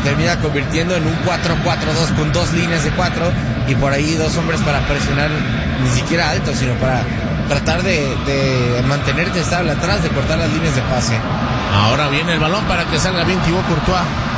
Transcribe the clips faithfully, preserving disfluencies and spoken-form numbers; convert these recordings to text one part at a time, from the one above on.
termina convirtiendo en un cuatro cuatro dos con dos líneas de cuatro y por ahí dos hombres para presionar, ni siquiera alto, sino para tratar de, de mantenerte estable atrás, de cortar las líneas de pase. Ahora viene el balón para que salga bien Thibaut Courtois.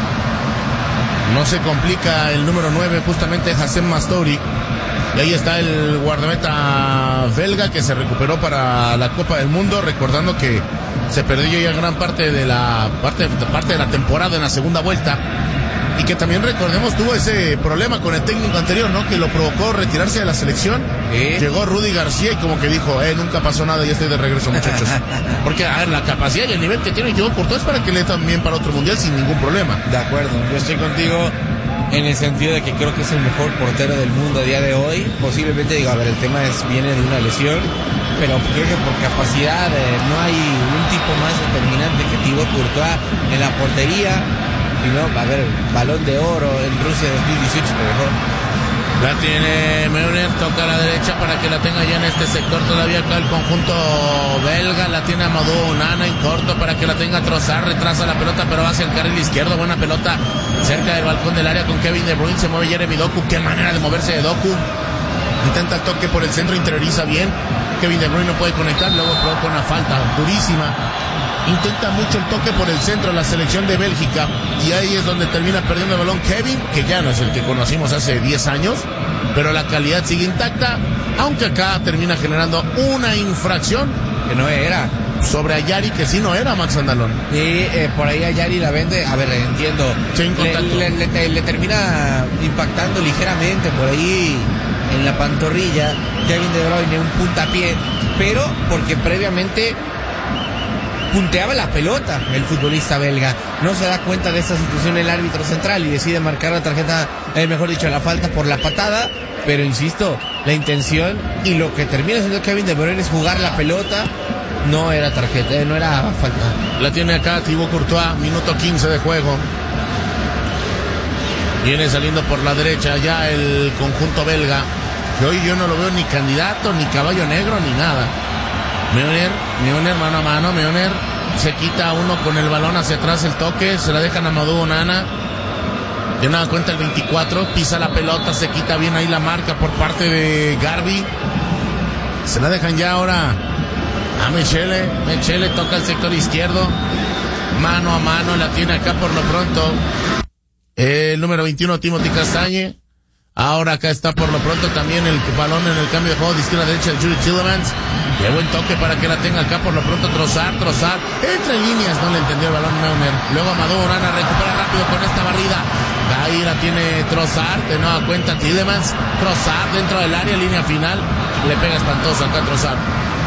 No se complica el número nueve, justamente Hassem Mastouri. Y ahí está el guardameta belga que se recuperó para la Copa del Mundo, recordando que se perdió ya gran parte de la parte, parte de la temporada en la segunda vuelta. Y que también, recordemos, tuvo ese problema con el técnico anterior, ¿no? Que lo provocó retirarse de la selección. ¿Eh? Llegó Rudy García y como que dijo, eh, nunca pasó nada, ya estoy de regreso, muchachos. Porque, a ver, la capacidad y el nivel que tiene Thibaut Courtois es para que le dé también para otro mundial sin ningún problema. De acuerdo, yo estoy contigo en el sentido de que creo que es el mejor portero del mundo a día de hoy. Posiblemente, digo, a ver, el tema es viene de una lesión, pero creo que por capacidad eh, no hay un tipo más determinante que Thibaut Courtois en la portería. Y no, a ver, balón de oro en Rusia dos mil dieciocho, lo mejor. La tiene Meuner, toca a la derecha para que la tenga ya en este sector todavía acá el conjunto belga. La tiene Amadou Onana en corto para que la tenga Trossard, retrasa la pelota pero va hacia el carril izquierdo. Buena pelota cerca del balcón del área con Kevin De Bruyne, se mueve Jeremy Doku, qué manera de moverse de Doku. Intenta el toque por el centro, interioriza bien. Kevin De Bruyne no puede conectar, luego provoca una falta durísima. Intenta mucho el toque por el centro de la selección de Bélgica y ahí es donde termina perdiendo el balón Kevin, que ya no es el que conocimos hace diez años, pero la calidad sigue intacta, aunque acá termina generando una infracción que no era sobre Ayari, que sí no era, Max Andalón. Y eh, por ahí Ayari la vende, a ver, entiendo, le, le, le, le termina impactando ligeramente por ahí en la pantorrilla Kevin De Bruyne, un puntapié, pero porque previamente punteaba la pelota el futbolista belga. No se da cuenta de esta situación el árbitro central y decide marcar la tarjeta, eh, mejor dicho, la falta por la patada. Pero insisto, la intención y lo que termina haciendo Kevin De Bruyne es jugar la pelota. No era tarjeta, eh, no era falta. La tiene acá Thibaut Courtois, minuto quince de juego. Viene saliendo por la derecha ya el conjunto belga, que hoy yo no lo veo ni candidato, ni caballo negro, ni nada. Meuner, Meuner mano a mano, Meuner se quita uno con el balón hacia atrás, el toque, se la dejan a Amadou Onana. Ya nada cuenta el veinticuatro, pisa la pelota, se quita bien ahí la marca por parte de Garbi. Se la dejan ya ahora a Michele, Michele toca el sector izquierdo, mano a mano, la tiene acá por lo pronto el número veintiuno, Timothy Castagne. Ahora acá está por lo pronto también el balón en el cambio de juego de izquierda a derecha de Yuri Tielemans. Qué buen toque para que la tenga acá por lo pronto Trossard, Trossard. Entra en líneas, no le entendió el balón Meuner. Luego Amadou Onana recupera rápido con esta barrida. Ahí la tiene Trossard, de nueva cuenta Tielemans. Trossard dentro del área, línea final. Le pega espantoso acá Trossard.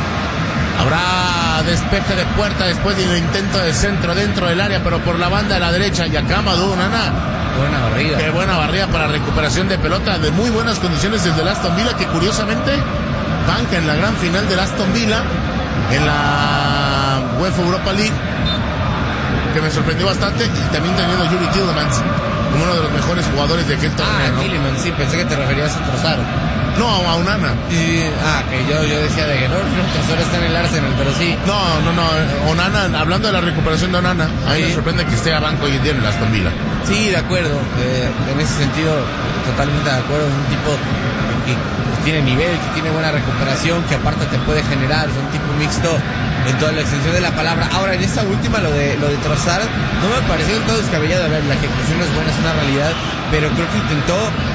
Habrá despeje de puerta después del intento de centro dentro del área, pero por la banda de la derecha. Y acá Amadou Onana. Buena barrida. Qué buena barrida para recuperación de pelota, de muy buenas condiciones desde el Aston Villa, que curiosamente banca en la gran final del Aston Villa en la UEFA Europa League, que me sorprendió bastante, y también teniendo a Yuri Tielemans como uno de los mejores jugadores de aquel torneo. Ah, ¿no? Tielemans, sí, pensé que te referías a Trossard. No, a Onana. Y, ah, que yo, yo decía de que no, no, Trossard está en el Arsenal, pero sí. No, no, no, Onana, hablando de la recuperación de Onana, a mí sí me sorprende que esté a banco hoy en día en el Aston Villa. Sí, de acuerdo, eh, en ese sentido, totalmente de acuerdo, es un tipo que tiene nivel, que tiene buena recuperación, que aparte te puede generar, es un tipo mixto en toda la extensión de la palabra. Ahora, en esta última, lo de lo de Trossard, no me pareció del todo descabellado. A ver, la ejecución es buena, es una realidad, pero creo que intentó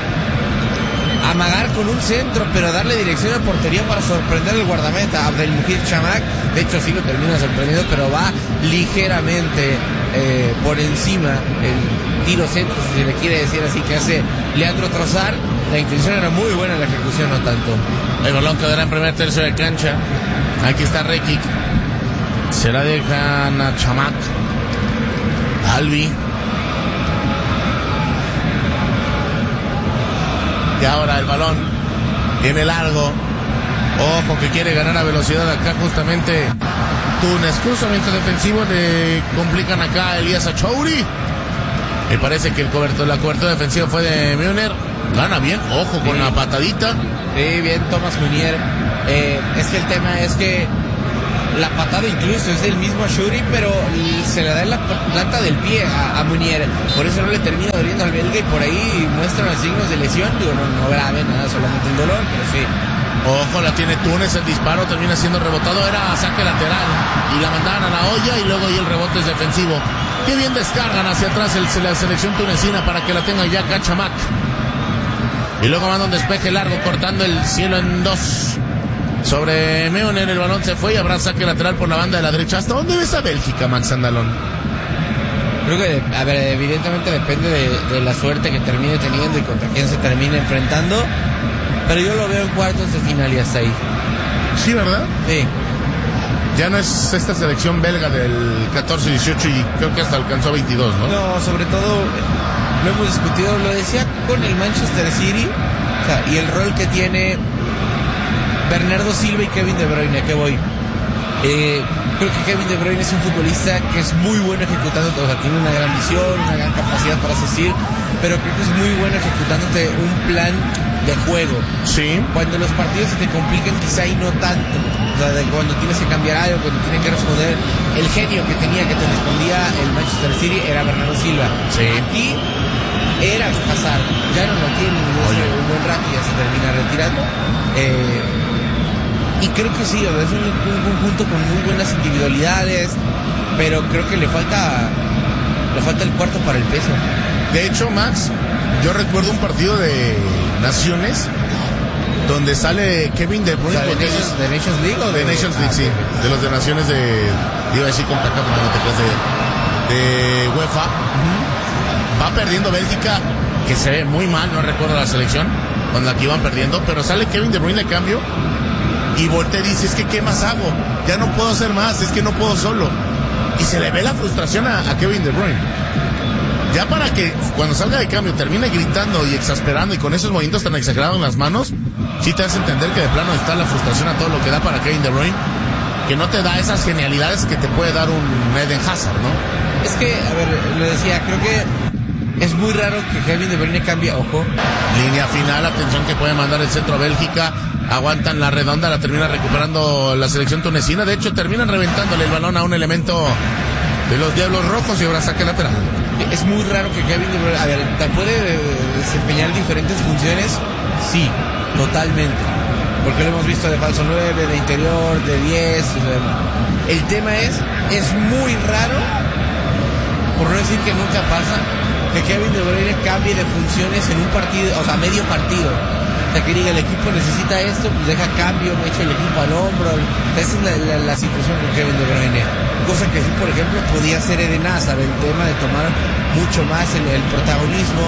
amagar con un centro, pero darle dirección a portería para sorprender al guardameta Abdelmujid Chamakh. De hecho sí lo termina sorprendiendo, pero va ligeramente eh, por encima el tiro centro, si se le quiere decir así, que hace Leandro Trossard. La intención era muy buena, la ejecución no tanto. El balón quedará en primer tercio de cancha. Aquí está Rekic, se la dejan a Chamakh. Albi. Y ahora el balón viene largo. Ojo que quiere ganar a velocidad acá justamente Túnez. Cruzamiento defensivo, le complican acá a Elías Achouri. Me parece que el cobertor, la cobertura defensiva fue de Meuner. Gana bien, ojo con sí. La patadita. Sí, bien Thomas Meunier. Eh, es que el tema es que la patada incluso es el mismo a Shuri, pero se le da en la planta del pie a, a Munier, por eso no le termina doliendo al belga y por ahí muestran los signos de lesión, digo, no, no grave, nada, solamente el dolor, pero sí. Ojo, la tiene Túnez, el disparo termina siendo rebotado, era saque lateral y la mandaban a la olla y luego ahí el rebote es defensivo. Qué bien descargan hacia atrás el, la selección tunecina para que la tenga ya Cachamak. Y luego manda un despeje largo cortando el cielo en dos. Sobre Meoner el balón se fue y habrá saque lateral por la banda de la derecha. ¿Hasta dónde ves a Bélgica, Max Andalón? Creo que, a ver, evidentemente depende de, de la suerte que termine teniendo y contra quién se termine enfrentando. Pero yo lo veo en cuartos de final y hasta ahí. Sí, ¿verdad? Sí. Ya no es esta selección belga del catorce dieciocho y creo que hasta alcanzó veintidós, ¿no? No, sobre todo lo hemos discutido, lo decía con el Manchester City, o sea, y el rol que tiene Bernardo Silva y Kevin De Bruyne, ¿a qué voy? Eh, creo que Kevin De Bruyne es un futbolista que es muy bueno ejecutando, o sea, tiene una gran visión, una gran capacidad para asistir, pero creo que es muy bueno ejecutándote un plan de juego. Sí. Cuando los partidos se te complican, quizá y no tanto. O sea, de cuando tienes que cambiar algo, cuando tienes que responder, el genio que tenía que te respondía el Manchester City era Bernardo Silva. Sí. Aquí era Hazard, ya no lo tiene, un buen rato y ya se termina retirando. Eh, y creo que sí, o sea, es un, un conjunto con muy buenas individualidades, pero creo que le falta le falta el cuarto para el peso. De hecho, Max, yo recuerdo un partido de Naciones donde sale Kevin De Bruyne. O sea, ¿de, Nations, ¿De Nations League o de, de Nations League? Ah, sí, okay. De los de Naciones de, iba a decir con CACAF, no te creas, de, de UEFA. Uh-huh. Va perdiendo Bélgica, que se ve muy mal, no recuerdo la selección, cuando aquí iban perdiendo, pero sale Kevin De Bruyne de cambio y voltea y dice, es que ¿qué más hago? Ya no puedo hacer más, es que no puedo solo. Y se le ve la frustración a, a Kevin De Bruyne. Ya para que cuando salga de cambio termine gritando y exasperando y con esos movimientos tan exagerados en las manos, sí te hace entender que de plano está la frustración a todo lo que da para Kevin De Bruyne, que no te da esas genialidades que te puede dar un Eden Hazard, ¿no? Es que, a ver, lo decía, creo que es muy raro que Kevin De Bruyne cambie, ojo. Línea final, atención que puede mandar el centro a Bélgica, aguantan la redonda, la termina recuperando la selección tunecina, de hecho terminan reventándole el balón a un elemento de los Diablos Rojos y ahora saque lateral. Es muy raro que Kevin De Bruyne, a ver, ¿puede desempeñar diferentes funciones? Sí, totalmente. Porque lo hemos visto de falso nueve, de interior, de diez. El tema es, es muy raro, por no decir que nunca pasa, que Kevin De Bruyne cambie de funciones en un partido, o sea, medio partido. O sea, que diga, el equipo necesita esto, pues deja cambio, me echa el equipo al hombro. Esa es la, la, la situación con Kevin De Bruyne. Cosa que sí, por ejemplo, podía ser Eden Hazard, el tema de tomar mucho más el, el protagonismo.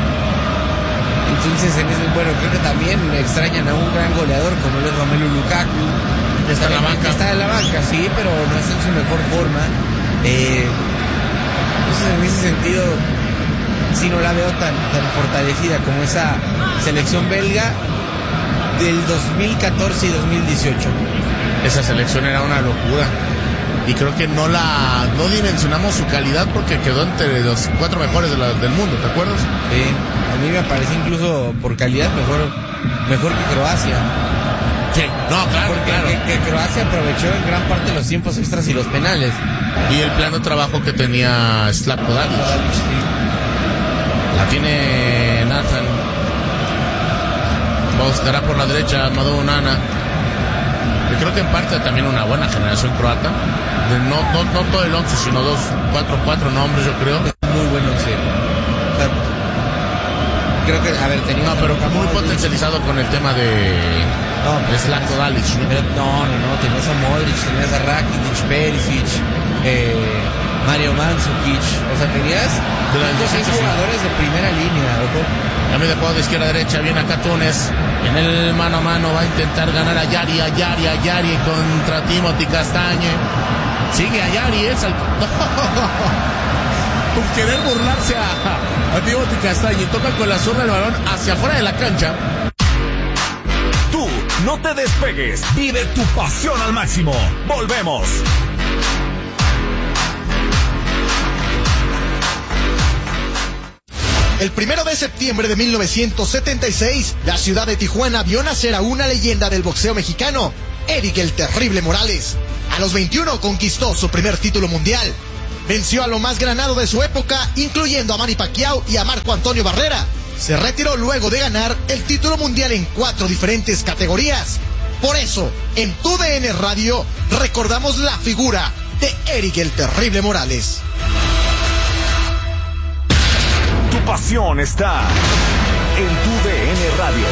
Entonces, en ese, bueno, creo que también extrañan a un gran goleador como es Romelu Lukaku. Está en la banca. Está en la banca, sí, pero no está en su mejor forma. Eh, entonces, en ese sentido, sí no la veo tan, tan fortalecida como esa selección belga del dos mil catorce y dos mil dieciocho. Esa selección era una locura. Y creo que no la no dimensionamos su calidad porque quedó entre los cuatro mejores de la, del mundo, ¿te acuerdas? Sí, a mí me parece incluso por calidad mejor mejor que Croacia. Sí, no, claro, porque claro. Que, que Croacia aprovechó en gran parte los tiempos extras y los penales. Y el plano de trabajo que tenía Zlatko Dalic. Sí. La tiene Nathan. Buscará por la derecha Madou Onana. Yo creo que en parte también una buena generación croata. De no, no, no todo el once, sino dos, cuatro, cuatro nombres, yo creo. Muy bueno, sí. O sea, creo que, a ver, tenía... No, pero muy potencializado con el tema de... No, de Zlatko Dalic, ¿no? No, no, no, tenías a Modric, tenías a Rakitic, Perisic, eh, Mario Mandzukic, o sea, tenías seis jugadores de primera línea, ojo. Cambio de juego de izquierda a derecha, viene acá Túnez, en el mano a mano va a intentar ganar a Yari, a Yari, a Yari contra Timothy Castañe. Sigue a Yari, es al... Por querer burlarse a, a Timothy Castañe, toca con la zurda el balón hacia afuera de la cancha. Tú, no te despegues, vive tu pasión al máximo. Volvemos. El primero de septiembre de mil novecientos setenta y seis, la ciudad de Tijuana vio nacer a una leyenda del boxeo mexicano, Eric el Terrible Morales. A los veintiuno conquistó su primer título mundial. Venció a lo más granado de su época, incluyendo a Manny Pacquiao y a Marco Antonio Barrera. Se retiró luego de ganar el título mundial en cuatro diferentes categorías. Por eso, en Tu D N Radio, recordamos la figura de Eric el Terrible Morales. Tu pasión está en Tu D N Radio.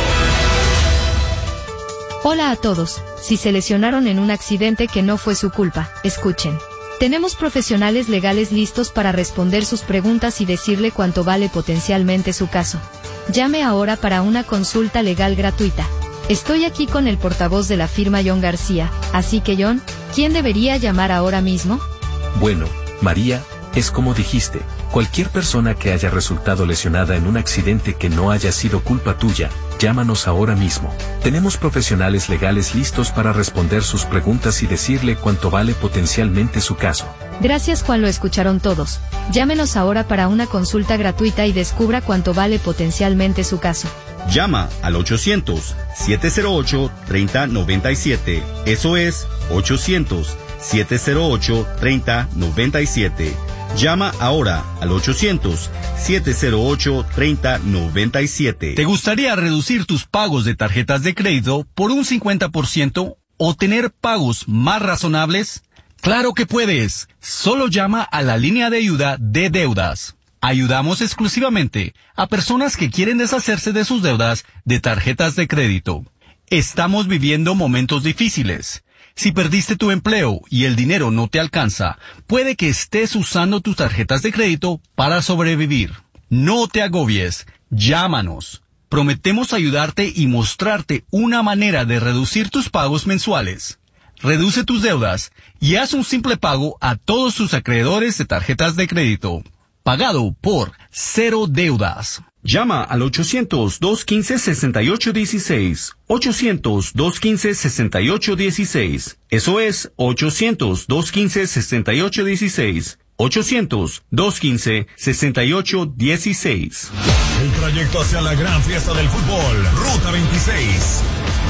Hola a todos. Si se lesionaron en un accidente que no fue su culpa, escuchen. Tenemos profesionales legales listos para responder sus preguntas y decirle cuánto vale potencialmente su caso. Llame ahora para una consulta legal gratuita. Estoy aquí con el portavoz de la firma John García, así que John, ¿quién debería llamar ahora mismo? Bueno, María, es como dijiste, cualquier persona que haya resultado lesionada en un accidente que no haya sido culpa tuya, llámanos ahora mismo. Tenemos profesionales legales listos para responder sus preguntas y decirle cuánto vale potencialmente su caso. Gracias Juan, lo escucharon todos. Llámenos ahora para una consulta gratuita y descubra cuánto vale potencialmente su caso. Llama al ochocientos, siete cero ocho, tres cero nueve siete. Eso es ochocientos, siete cero ocho, tres cero nueve siete. Llama ahora al ochocientos, siete cero ocho, tres cero nueve siete. ¿Te gustaría reducir tus pagos de tarjetas de crédito por un cincuenta por ciento o tener pagos más razonables? ¡Claro que puedes! Solo llama a la línea de ayuda de deudas. Ayudamos exclusivamente a personas que quieren deshacerse de sus deudas de tarjetas de crédito. Estamos viviendo momentos difíciles. Si perdiste tu empleo y el dinero no te alcanza, puede que estés usando tus tarjetas de crédito para sobrevivir. No te agobies, llámanos. Prometemos ayudarte y mostrarte una manera de reducir tus pagos mensuales. Reduce tus deudas y haz un simple pago a todos tus acreedores de tarjetas de crédito. Pagado por Cero Deudas. Llama al ochocientos, dos uno cinco, seis ocho uno seis. ochocientos, dos uno cinco, seis ocho uno seis. Eso es ochocientos, dos uno cinco, seis ocho uno seis. ochocientos, dos uno cinco, seis ocho uno seis. El trayecto hacia la gran fiesta del fútbol, Ruta veintiséis.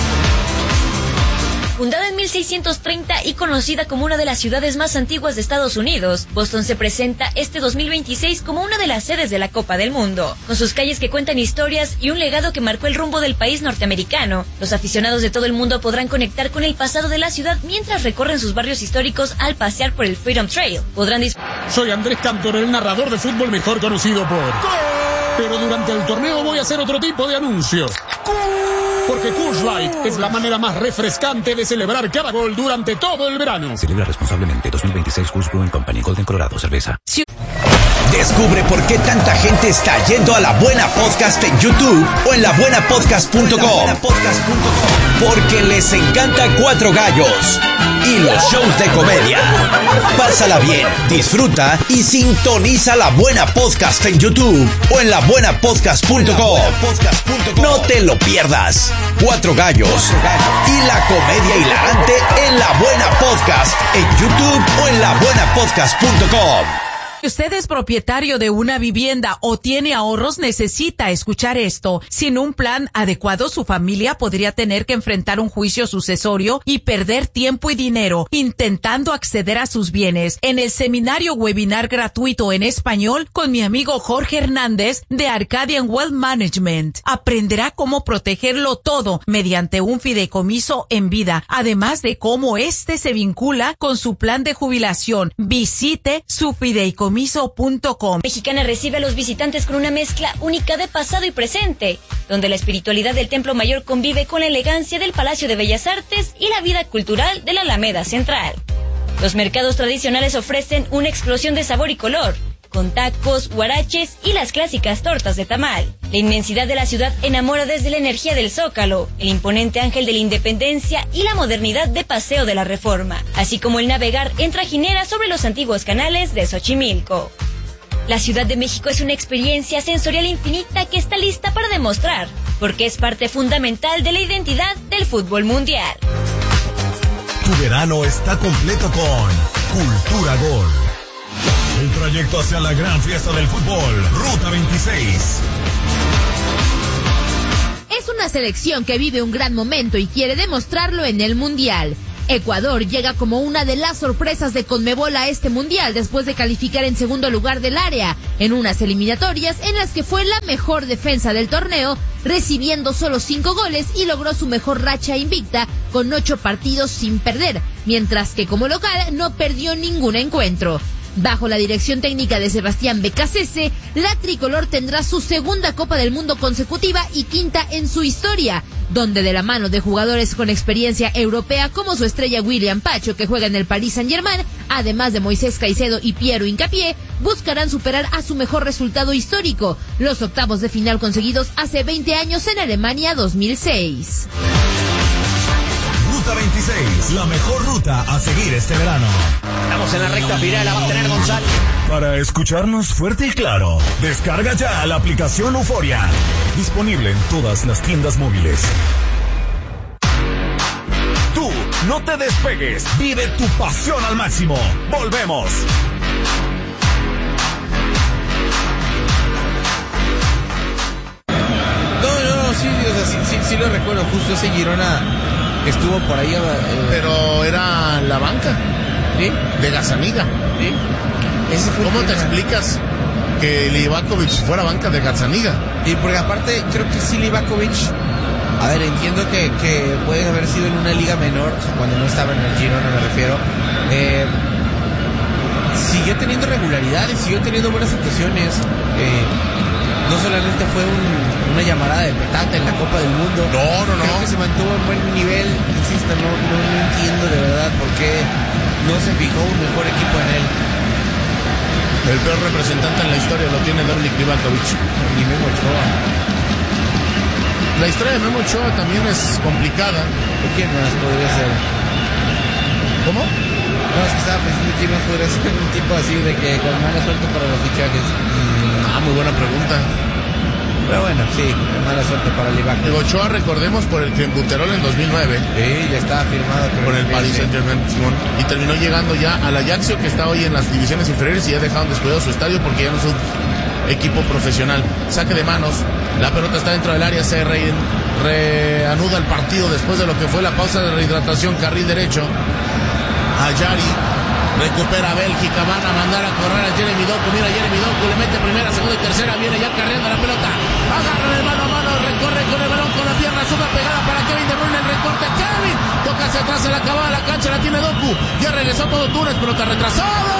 Fundada en mil seiscientos treinta y conocida como una de las ciudades más antiguas de Estados Unidos, Boston se presenta este dos mil veintiséis como una de las sedes de la Copa del Mundo. Con sus calles que cuentan historias y un legado que marcó el rumbo del país norteamericano, los aficionados de todo el mundo podrán conectar con el pasado de la ciudad mientras recorren sus barrios históricos al pasear por el Freedom Trail. Podrán dis- Soy Andrés Cantor, el narrador de fútbol mejor conocido por... ¡Gol! Pero durante el torneo voy a hacer otro tipo de anuncios. ¡Gol! Porque Coors Light es la manera más refrescante de celebrar cada gol durante todo el verano. Celebra responsablemente. dos mil veintiséis Coors Brewing Company, Golden, Colorado, cerveza. Sí. Descubre por qué tanta gente está yendo a La Buena Podcast en YouTube o en la buena podcast punto com. Porque les encanta Cuatro Gallos y los shows de comedia. Pásala bien, disfruta y sintoniza La Buena Podcast en YouTube o en la buena podcast punto com. No te lo pierdas. Cuatro Gallos y la comedia hilarante en La Buena Podcast en YouTube o en la buena podcast punto com. Si usted es propietario de una vivienda o tiene ahorros, necesita escuchar esto. Sin un plan adecuado, su familia podría tener que enfrentar un juicio sucesorio y perder tiempo y dinero intentando acceder a sus bienes. En el seminario webinar gratuito en español con mi amigo Jorge Hernández de Arcadian Wealth Management, aprenderá cómo protegerlo todo mediante un fideicomiso en vida, además de cómo este se vincula con su plan de jubilación. Visite su fideicomiso punto com. Mexicana recibe a los visitantes con una mezcla única de pasado y presente, donde la espiritualidad del Templo Mayor convive con la elegancia del Palacio de Bellas Artes y la vida cultural de la Alameda Central. Los mercados tradicionales ofrecen una explosión de sabor y color, con tacos, huaraches y las clásicas tortas de tamal. La inmensidad de la ciudad enamora desde la energía del Zócalo, el imponente Ángel de la Independencia y la modernidad de Paseo de la Reforma, así como el navegar en trajinera sobre los antiguos canales de Xochimilco. La Ciudad de México es una experiencia sensorial infinita que está lista para demostrar, porque es parte fundamental de la identidad del fútbol mundial. Tu verano está completo con Cultura Gol. El trayecto hacia la gran fiesta del fútbol, Ruta veintiséis. Es una selección que vive un gran momento y quiere demostrarlo en el Mundial. Ecuador llega como una de las sorpresas de Conmebol a este mundial después de calificar en segundo lugar del área en unas eliminatorias en las que fue la mejor defensa del torneo, recibiendo solo cinco goles y logró su mejor racha invicta con ocho partidos sin perder, mientras que como local no perdió ningún encuentro. Bajo la dirección técnica de Sebastián Becasese, la tricolor tendrá su segunda Copa del Mundo consecutiva y quinta en su historia, donde de la mano de jugadores con experiencia europea como su estrella William Pacho, que juega en el Paris Saint-Germain, además de Moisés Caicedo y Piero Hincapié, buscarán superar a su mejor resultado histórico, los octavos de final conseguidos hace veinte años en Alemania dos mil seis. Ruta veintiséis, la mejor ruta a seguir este verano. Estamos en la recta final, la va a tener Gonzalo. Para escucharnos fuerte y claro, descarga ya la aplicación Euforia. Disponible en todas las tiendas móviles. Tú, no te despegues. Vive tu pasión al máximo. Volvemos. No, no, sí, o sea, sí, sí, sí lo recuerdo. Justo ese Girona estuvo por ahí. Eh, Pero era la banca. ¿Sí? De Gazzaniga. ¿Sí? Ese fue ¿Cómo te explicas que Livakovic fuera banca de Gazzaniga? Y porque aparte creo que sí Livakovic, a ver, entiendo que, que puede haber sido en una liga menor, o sea, cuando no estaba en el Girona me refiero, eh, siguió teniendo regularidad y siguió teniendo buenas actuaciones. Eh, no solamente fue un, una llamarada de petate en la Copa del Mundo. No, no, no. Creo que se mantuvo en buen nivel. Insisto, no, no, no entiendo de verdad por qué no se fijó un mejor equipo en él. El peor representante en la historia lo tiene Dominik Livakovic. Y Memo Ochoa. La historia de Memo Ochoa también es complicada. ¿Quién más podría ser? ¿Cómo? No, es que estaba pensando quién más podría ser un tipo así de que con mala suerte para los fichajes. Ah, muy buena pregunta. Pero bueno, sí, mala suerte para Livakovic. El Ochoa, recordemos, por el Clenbuterol en dos mil nueve. Sí, ya estaba firmado con el, el Paris Saint-Germain. Y terminó llegando ya al Ajaxio, que está hoy en las divisiones inferiores y ya dejaron descuidado su estadio porque ya no es un equipo profesional. Saque de manos, la pelota está dentro del área, se re, reanuda el partido después de lo que fue la pausa de rehidratación, carril derecho. Ayari recupera Bélgica, van a mandar a correr a Jeremy Doku, mira Jeremy Doku, le mete primera, segunda y tercera, viene ya cargando la pelota, agarra el mano a mano, recorre con el balón, con la pierna, suma pegada para Kevin De Bruyne, el recorte, Kevin, toca hacia atrás, se la acababa la cancha, la tiene Doku, ya regresó todo Túnez, pelota retrasado,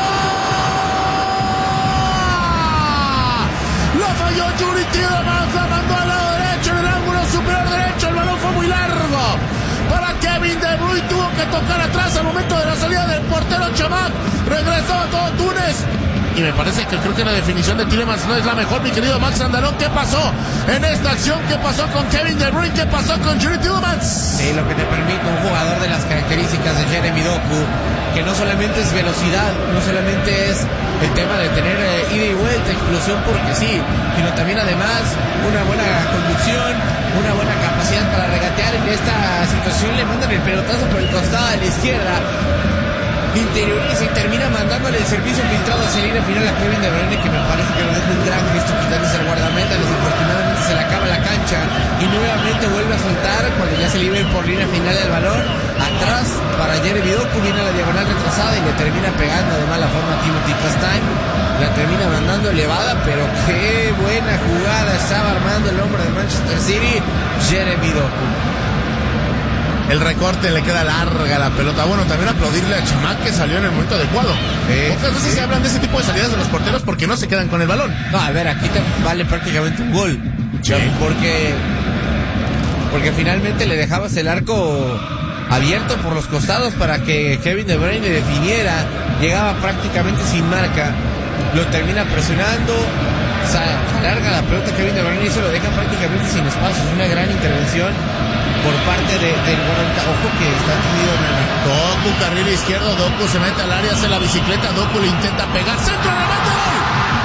la falló Yuri Tielemans, la mandó al lado derecho, en el ángulo superior derecho, el balón fue muy largo, para Kevin De Bruyne, tuvo que tocar atrás al momento de la salida del portero Chamac, regresó a todo Túnez, y me parece que creo que la definición de Tielemans no es la mejor, mi querido Max Andalón. ¿Qué pasó en esta acción? ¿Qué pasó con Kevin De Bruyne? ¿Qué pasó con Yuri Tielemans? Sí, lo que te permite un jugador de las características de Jeremy Doku, que no solamente es velocidad, no solamente es el tema de tener eh, ida y vuelta, explosión porque sí, sino también además una buena conducción, una buena capacidad para regatear. En esta situación le mandan el pelotazo por el costado de la izquierda, interioriza y termina mandándole el servicio filtrado hacia línea final a Kevin De Bruyne, que me parece que nos deja un gran gesto quitándose el guardameta. Desafortunadamente se le acaba la cancha y nuevamente vuelve a soltar cuando ya se le iba por línea final del balón. Atrás para Jeremy Doku, viene a la diagonal retrasada y le termina pegando de mala forma a Timothy Castagne. La termina mandando elevada, pero qué buena jugada estaba armando el hombre de Manchester City, Jeremy Doku. El recorte, le queda larga la pelota. Bueno, también aplaudirle a Chamac, que salió en el momento adecuado. Sí, Pocas veces sí. se hablan de ese tipo de salidas de los porteros porque no se quedan con el balón. No, a ver, aquí te vale prácticamente un gol. Sí. Porque, porque finalmente le dejabas el arco abierto por los costados para que Kevin De Bruyne definiera. Llegaba prácticamente sin marca. Lo termina presionando. O sea, alarga la pelota Kevin De Bruyne y se lo deja prácticamente sin espacio. Es una gran intervención por parte de, del guardameta. Ojo que está tendido Doku, carril izquierdo, Doku se mete al área, hace la bicicleta, Doku le intenta pegar, centro, remate, gol.